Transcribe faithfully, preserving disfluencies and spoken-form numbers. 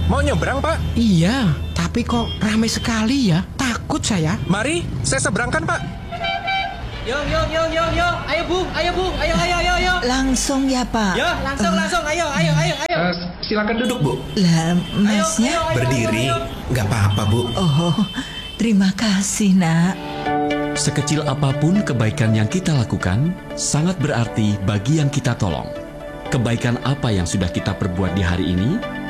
mau nyebrang, Pak? Iya, tapi kok ramai sekali ya? Takut saya. Mari, saya seberangkan, Pak. Yo, yo, yo, yo, yo. Ayo, Bung. Ayo, Bung. Ayo, ayo, ayo, ayo. Langsung ya, Pak? Yo, langsung, uh. langsung. Ayo, ayo, ayo, ayo. Uh, silakan duduk, Bu. Lah, masnya? Ayo, ayo, ayo, berdiri. Ayo, ayo. Nggak apa-apa, Bu. Oh, terima kasih, Nak. Sekecil apapun kebaikan yang kita lakukan, sangat berarti bagi yang kita tolong. Kebaikan apa yang sudah kita perbuat di hari ini?